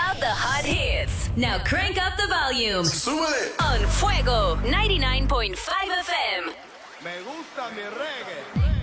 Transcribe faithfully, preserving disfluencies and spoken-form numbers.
out the hot hits. Now crank up the volume. Súbele. On Fuego ninety-nine point five F M. Me gusta mi reggae.